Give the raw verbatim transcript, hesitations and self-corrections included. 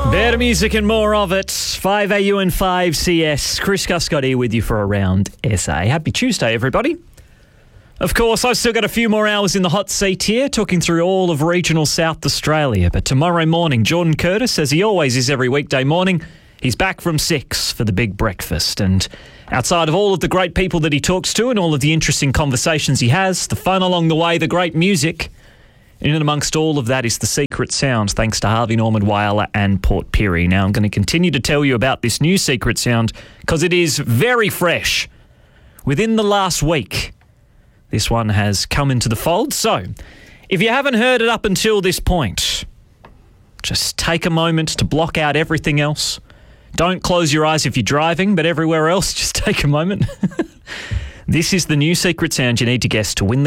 Better music and more of it. five A U and five C S. Chris Guscott here with you for Around S A. Happy Tuesday, everybody. Of course, I've still got a few more hours in the hot seat here, talking through all of regional South Australia. But tomorrow morning, Jordan Curtis, as he always is every weekday morning, he's back from six for the big breakfast. And outside of all of the great people that he talks to and all of the interesting conversations he has, the fun along the way, the great music, in and amongst all of that is the secret sound, thanks to Harvey Norman Whyalla and Port Pirie. Now, I'm going to continue to tell you about this new secret sound because it is very fresh. Within the last week, this one has come into the fold. So, if you haven't heard it up until this point, just take a moment to block out everything else. Don't close your eyes if you're driving, but everywhere else, just take a moment. This is the new secret sound you need to guess to win the